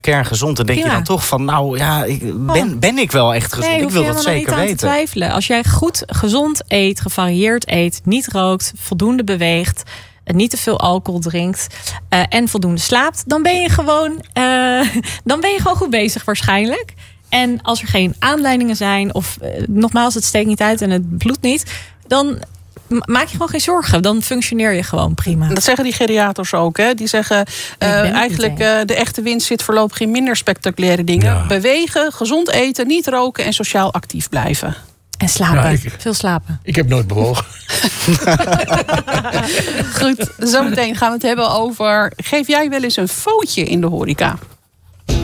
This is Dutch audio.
kerngezond. Dan denk je dan toch van, ben ik wel echt gezond? Nee, ik wil dat zeker niet aan te twijfelen. Als jij goed, gezond eet, gevarieerd eet, niet rookt, voldoende beweegt, niet te veel alcohol drinkt en voldoende slaapt, dan ben je gewoon goed bezig waarschijnlijk. En als er geen aanleidingen zijn, of nogmaals, het steekt niet uit en het bloedt niet, dan maak je gewoon geen zorgen. Dan functioneer je gewoon prima. Dat zeggen die geriators ook. Hè? Die zeggen eigenlijk de echte winst zit voorlopig in minder spectaculaire dingen. Ja. Bewegen, gezond eten, niet roken en sociaal actief blijven. En slapen. Veel slapen. Ik heb nooit bewogen. Goed, zometeen gaan we het hebben over, geef jij wel eens een foutje in de horeca?